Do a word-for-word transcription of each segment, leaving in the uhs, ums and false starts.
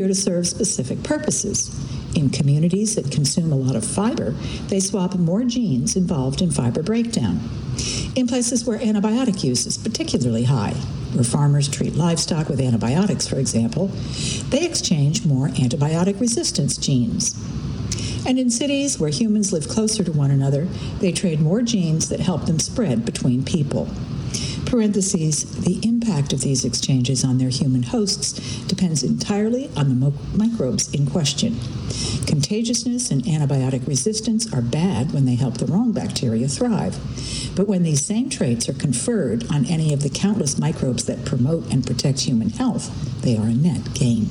to serve specific purposes. In communities that consume a lot of fiber, they swap more genes involved in fiber breakdown. In places where antibiotic use is particularly high, where farmers treat livestock with antibiotics, for example, they exchange more antibiotic resistance genes. And in cities where humans live closer to one another, they trade more genes that help them spread between people. Parentheses, the impact of these exchanges on their human hosts depends entirely on the mo- microbes in question. Contagiousness and antibiotic resistance are bad when they help the wrong bacteria thrive. But when these same traits are conferred on any of the countless microbes that promote and protect human health, they are a net gain.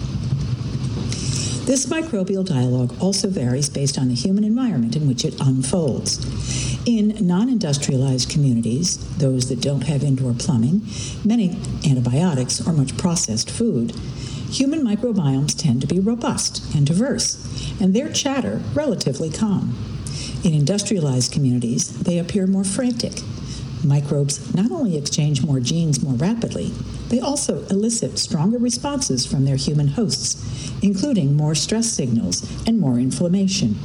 This microbial dialogue also varies based on the human environment in which it unfolds. In non-industrialized communities, those that don't have indoor plumbing, many antibiotics, or much processed food, human microbiomes tend to be robust and diverse, and their chatter relatively calm. In industrialized communities, they appear more frantic. Microbes not only exchange more genes more rapidly, they also elicit stronger responses from their human hosts, including more stress signals and more inflammation.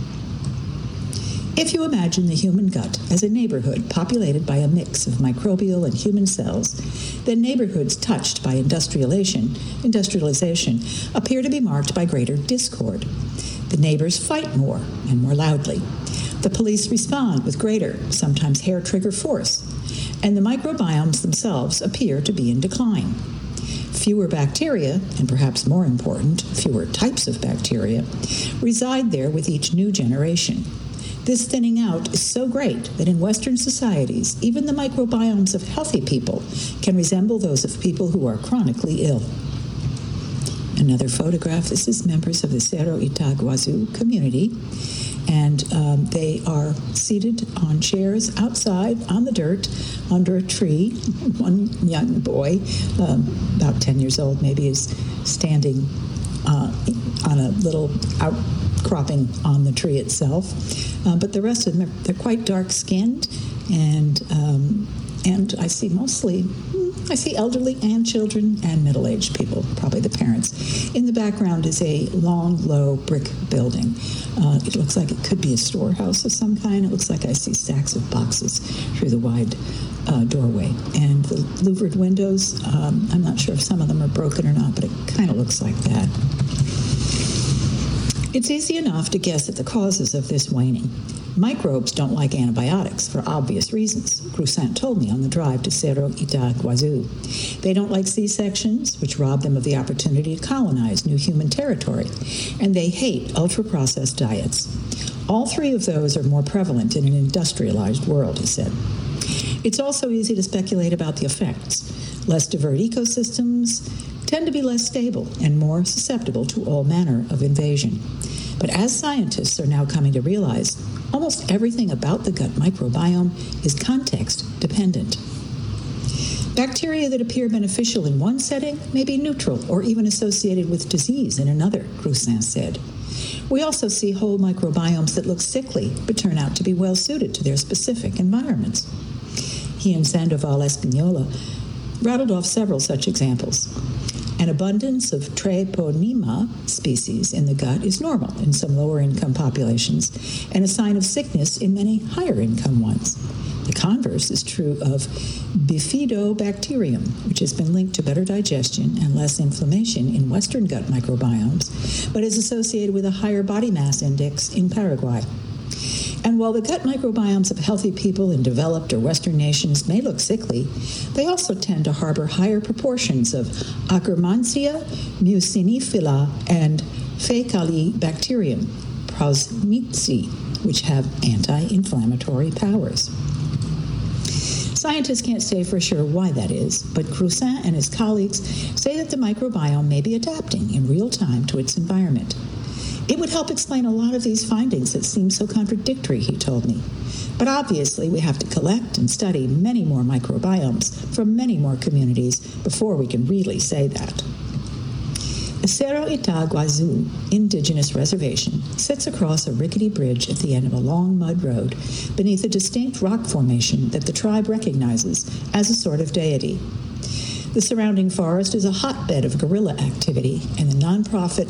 If you imagine the human gut as a neighborhood populated by a mix of microbial and human cells, then neighborhoods touched by industrialization, industrialization appear to be marked by greater discord. The neighbors fight more and more loudly. The police respond with greater, sometimes hair-trigger force, and the microbiomes themselves appear to be in decline. Fewer bacteria, and perhaps more important, fewer types of bacteria, reside there with each new generation. This thinning out is so great that in Western societies, even the microbiomes of healthy people can resemble those of people who are chronically ill. Another photograph, this is members of the Cerro Itaguazu community, and um, they are seated on chairs outside on the dirt under a tree. One young boy, um, about ten years old maybe, is standing uh, on a little outcropping on the tree itself. Uh, but the rest of them, they're quite dark-skinned, and um, and I see mostly, I see elderly and children and middle-aged people, probably the parents. In the background is a long, low brick building. Uh, it looks like it could be a storehouse of some kind. It looks like I see stacks of boxes through the wide uh, doorway. And the louvered windows, um, I'm not sure if some of them are broken or not, but it kind of looks like that. It's easy enough to guess at the causes of this waning. Microbes don't like antibiotics for obvious reasons, Cruzant told me on the drive to Cerro Itaguazu. They don't like C-sections, which rob them of the opportunity to colonize new human territory, and they hate ultra-processed diets. All three of those are more prevalent in an industrialized world, he said. It's also easy to speculate about the effects. Less diverse ecosystems tend to be less stable and more susceptible to all manner of invasion. But as scientists are now coming to realize, almost everything about the gut microbiome is context-dependent. Bacteria that appear beneficial in one setting may be neutral or even associated with disease in another, Cruzant said. We also see whole microbiomes that look sickly but turn out to be well-suited to their specific environments. He and Sandoval Espinola rattled off several such examples. An abundance of Treponema species in the gut is normal in some lower-income populations and a sign of sickness in many higher-income ones. The converse is true of Bifidobacterium, which has been linked to better digestion and less inflammation in Western gut microbiomes, but is associated with a higher body mass index in Paraguay. And while the gut microbiomes of healthy people in developed or Western nations may look sickly, they also tend to harbor higher proportions of Akkermansia, Mucinifila, and Faecalibacterium, Prausnitzi, which have anti-inflammatory powers. Scientists can't say for sure why that is, but Cruzant and his colleagues say that the microbiome may be adapting in real time to its environment. It would help explain a lot of these findings that seem so contradictory, he told me. But obviously, we have to collect and study many more microbiomes from many more communities before we can really say that. The Cerro Itaguazu Indigenous Reservation sits across a rickety bridge at the end of a long mud road beneath a distinct rock formation that the tribe recognizes as a sort of deity. The surrounding forest is a hotbed of guerrilla activity, and the nonprofit